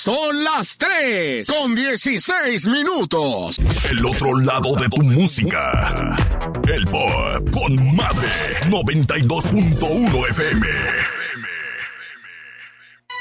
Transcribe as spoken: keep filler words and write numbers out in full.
Son las tres con dieciséis minutos. El otro lado de tu música. El Pop con Madre noventa y dos punto uno F M.